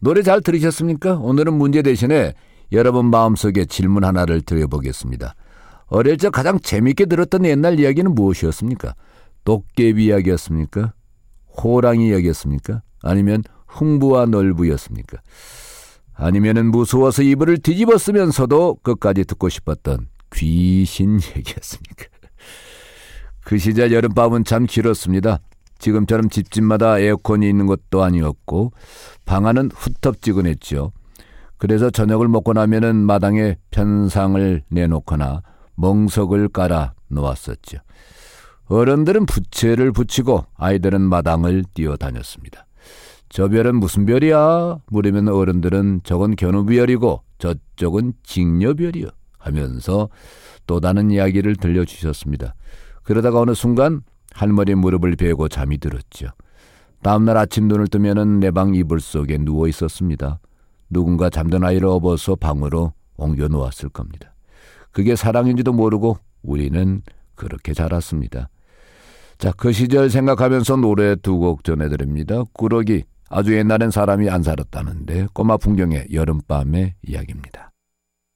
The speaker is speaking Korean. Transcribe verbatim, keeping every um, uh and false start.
노래 잘 들으셨습니까? 오늘은 문제 대신에 여러분 마음속에 질문 하나를 드려보겠습니다. 어릴 적 가장 재밌게 들었던 옛날 이야기는 무엇이었습니까? 도깨비 이야기였습니까? 호랑이 이야기였습니까? 아니면 흥부와 놀부였습니까? 아니면은 무서워서 이불을 뒤집어 쓰면서도 끝까지 듣고 싶었던 귀신 얘기였습니까? 그 시절 여름밤은 참 길었습니다. 지금처럼 집집마다 에어컨이 있는 것도 아니었고 방안은 후텁지근했죠. 그래서 저녁을 먹고 나면은 마당에 편상을 내놓거나 멍석을 깔아 놓았었죠. 어른들은 부채를 붙이고 아이들은 마당을 뛰어다녔습니다. 저 별은 무슨 별이야? 물으면 어른들은 저건 견우별이고 저쪽은 직녀별이요 하면서 또 다른 이야기를 들려주셨습니다. 그러다가 어느 순간 할머니 무릎을 베고 잠이 들었죠. 다음날 아침 눈을 뜨면은 내 방 이불 속에 누워 있었습니다. 누군가 잠든 아이를 업어서 방으로 옮겨 놓았을 겁니다. 그게 사랑인지도 모르고 우리는 그렇게 자랐습니다. 자, 그 시절 생각하면서 노래 두 곡 전해드립니다. 꾸러기, 아주 옛날엔 사람이 안 살았다는데 꼬마 풍경의 여름밤의 이야기입니다.